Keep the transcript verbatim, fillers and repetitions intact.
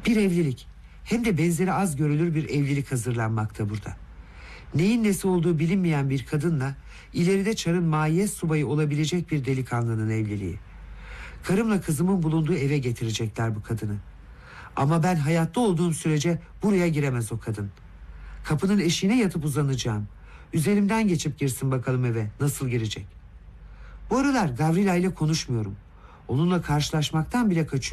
Bir evlilik, hem de benzeri az görülür bir evlilik hazırlanmakta burada. Neyin nesi olduğu bilinmeyen bir kadınla ileride Çar'ın mahiyet subayı olabilecek bir delikanlının evliliği. Karımla kızımın bulunduğu eve getirecekler bu kadını. Ama ben hayatta olduğum sürece buraya giremez o kadın. Kapının eşiğine yatıp uzanacağım. Üzerimden geçip girsin bakalım eve, nasıl girecek. Bu aralar Gavrila ile konuşmuyorum. Onunla karşılaşmaktan bile kaçıyorum.